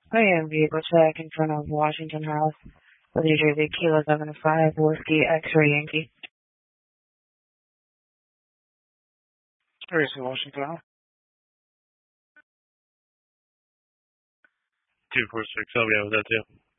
I am vehicle check in front of Washington House with New Jersey Kilo 75 Whiskey X-Ray Yankee. Where's Washington House? 246, I'll be out with that too.